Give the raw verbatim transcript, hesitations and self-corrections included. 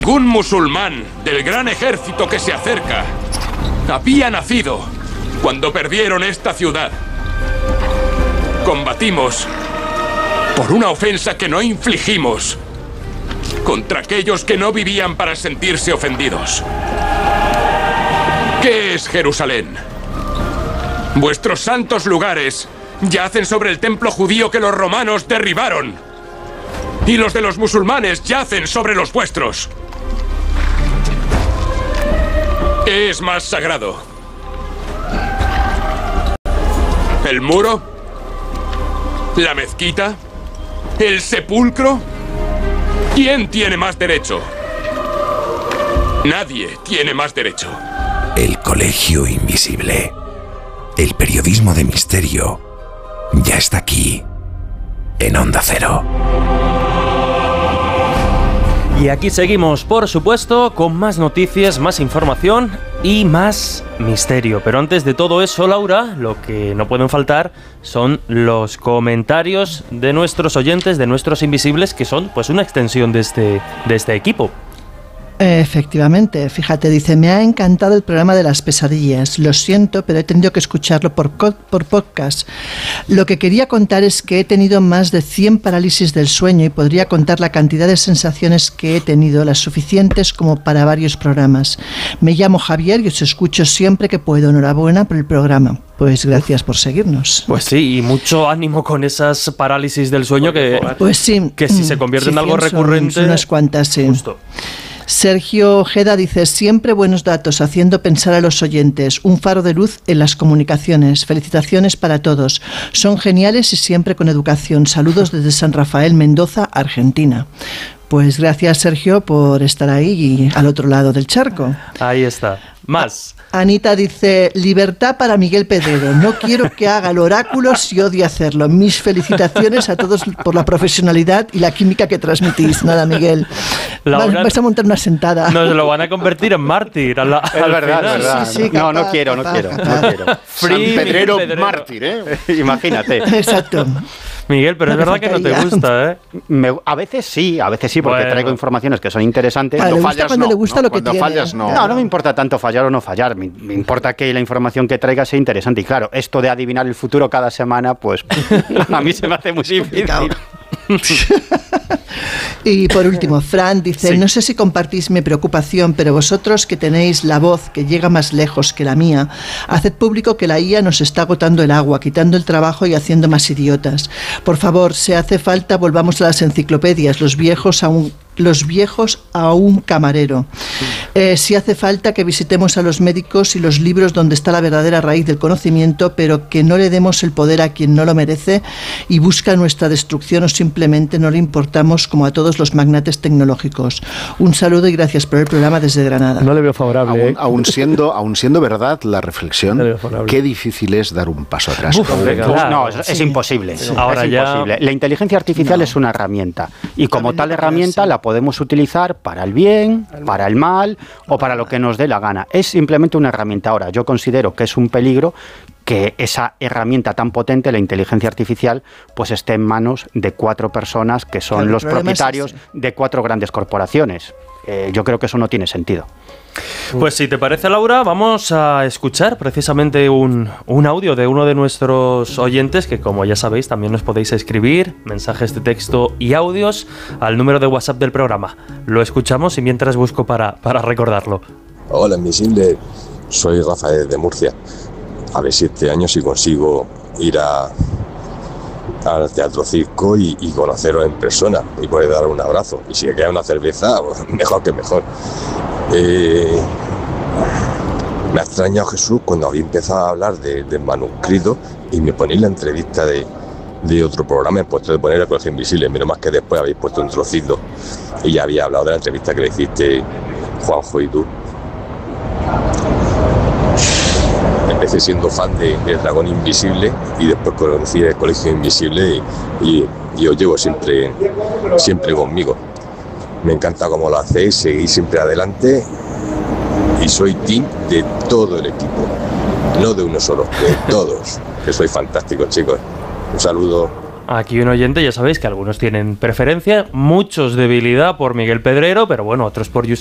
Ningún musulmán del gran ejército que se acerca había nacido cuando perdieron esta ciudad. Combatimos por una ofensa que no infligimos contra aquellos que no vivían para sentirse ofendidos. ¿Qué es Jerusalén? Vuestros santos lugares yacen sobre el templo judío que los romanos derribaron. Y los de los musulmanes yacen sobre los vuestros. ¿Qué es más sagrado? ¿El muro? ¿La mezquita? ¿El sepulcro? ¿Quién tiene más derecho? Nadie tiene más derecho. El Colegio Invisible. El periodismo de misterio ya está aquí, en Onda Cero. Y aquí seguimos, por supuesto, con más noticias, más información y más misterio. Pero antes de todo eso, Laura, lo que no pueden faltar son los comentarios de nuestros oyentes, de nuestros invisibles, que son pues una extensión de este, de este equipo. Efectivamente, fíjate, dice, me ha encantado el programa de las pesadillas, lo siento, pero he tenido que escucharlo por, por podcast. Lo que quería contar es que he tenido más de cien parálisis del sueño y podría contar la cantidad de sensaciones que he tenido, las suficientes como para varios programas. Me llamo Javier y os escucho siempre que puedo. Enhorabuena por el programa. Pues gracias por seguirnos. Pues sí, y mucho ánimo con esas parálisis del sueño que, pues sí, que si se convierte sí, en algo recurrente... Son unas cuantas, sí. Justo. Sergio Ojeda dice, siempre buenos datos, haciendo pensar a los oyentes, un faro de luz en las comunicaciones. Felicitaciones para todos. Son geniales y siempre con educación. Saludos desde San Rafael, Mendoza, Argentina. Pues gracias, Sergio, por estar ahí y al otro lado del charco. Ahí está. Más. Anita dice, libertad para Miguel Pedrero. No quiero que haga el oráculo si odia hacerlo. Mis felicitaciones a todos por la profesionalidad y la química que transmitís. Nada, Miguel. Laura, vais a montar una sentada. Nos lo van a convertir en mártir. A la, es verdad, es verdad. Sí, sí, no, capaz, no quiero, no capaz, quiero, capaz. no quiero. Free San Pedrero, Pedrero mártir, ¿eh? Imagínate. Exacto. Miguel, pero no, es verdad que no te gusta, ¿eh? Me, a veces sí, a veces sí, porque bueno. traigo informaciones que son interesantes. Cuando Cuando le gusta, fallas, cuando no. le gusta ¿no? lo que Cuando tiene. fallas, no. No, no me importa tanto fallar o no fallar. Me, me importa que la información que traiga sea interesante. Y claro, esto de adivinar el futuro cada semana, pues a mí se me hace muy difícil. Y por último, Fran dice, sí. No sé si compartís mi preocupación, pero vosotros que tenéis la voz que llega más lejos que la mía, haced público que la I A nos está agotando el agua, quitando el trabajo y haciendo más idiotas. Por favor, si hace falta, volvamos a las enciclopedias, los viejos aún... los viejos a un camarero. Eh, si hace falta que visitemos a los médicos y los libros donde está la verdadera raíz del conocimiento, pero que no le demos el poder a quien no lo merece y busca nuestra destrucción o simplemente no le importamos como a todos los magnates tecnológicos. Un saludo y gracias por el programa desde Granada. No le veo favorable. Aún, ¿eh? aún, siendo, aún siendo verdad la reflexión, no qué difícil es dar un paso atrás. Uf, claro, no, es, sí. es imposible. Sí. Es Ahora imposible. ya... La inteligencia artificial no. es una herramienta y como tal herramienta la podemos utilizar para el bien, para el mal o para lo que nos dé la gana. Es simplemente una herramienta. Ahora, yo considero que es un peligro que esa herramienta tan potente, la inteligencia artificial, pues esté en manos de cuatro personas que son Pero los propietarios de cuatro grandes corporaciones. Eh, yo creo que eso no tiene sentido. Pues si te parece, Laura, vamos a escuchar precisamente un, un audio de uno de nuestros oyentes que, como ya sabéis, también nos podéis escribir mensajes de texto y audios al número de WhatsApp del programa. Lo escuchamos y mientras busco para, para recordarlo. Hola, invisible. Soy Rafael de Murcia. A ver si este año sí consigo ir a, al Teatro Circo y, y conoceros en persona y poder dar un abrazo. Y si me queda una cerveza, pues mejor que mejor. Eh, me ha extrañado, Jesús, cuando había empezado a hablar de, del manuscrito y me ponéis la entrevista de, de otro programa, he puesto de poner el Colegio Invisible, menos más que después habéis puesto un trocito y ya había hablado de la entrevista que le hiciste Juanjo y tú. Empecé siendo fan de, de Dragón Invisible y después conocí el Colegio Invisible y, y, y os llevo siempre, siempre conmigo. Me encanta cómo lo hacéis, seguís siempre adelante y soy team de todo el equipo, no de uno solo, de todos, que sois fantásticos, chicos. Un saludo. aquí un oyente, ya sabéis que algunos tienen preferencia, muchos debilidad por Miguel Pedrero, pero bueno, otros por